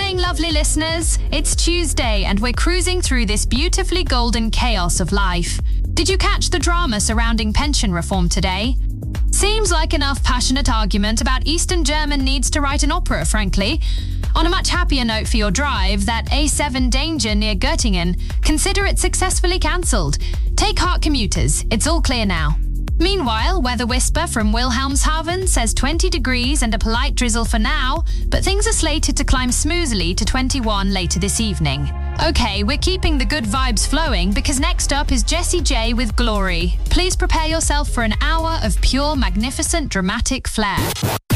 morning, lovely listeners. It's Tuesday and we're cruising through this beautifully golden chaos of life. Did you catch the drama surrounding pension reform today? Seems like enough passionate argument about Eastern German needs to write an opera, frankly. On a much happier note for your drive, that A7 danger near Göttingen, consider it successfully cancelled. Take heart, commuters, it's all clear now. Meanwhile, Weather Whisper from Wilhelmshaven says 20 degrees and a polite drizzle for now, but things are slated to climb smoothly to 21 later this evening. Okay, we're keeping the good vibes flowing because next up is Jessie J with Glory. Please prepare yourself for an hour of pure, magnificent, dramatic flair.